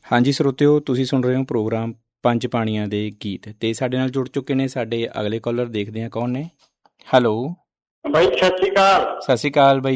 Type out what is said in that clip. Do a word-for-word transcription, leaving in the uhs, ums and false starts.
ਹਾਂਜੀ ਸਰੋਤਿਓ, ਤੁਸੀਂ ਸੁਣ ਰਹੇ ਹੋ ਪ੍ਰੋਗਰਾਮ ਪੰਜ ਪਾਣੀਆਂ ਦੇ ਗੀਤ ਅਤੇ ਸਾਡੇ ਨਾਲ ਜੁੜ ਚੁੱਕੇ ਨੇ ਸਾਡੇ ਅਗਲੇ ਕਾਲਰ। ਦੇਖਦੇ ਹਾਂ ਕੌਣ ਨੇ। ਹੈਲੋ ਬਾਈ ਸਤਿ ਸ਼੍ਰੀ ਅਕਾਲ। ਸਤਿ ਸ਼੍ਰੀ ਅਕਾਲ ਬਾਈ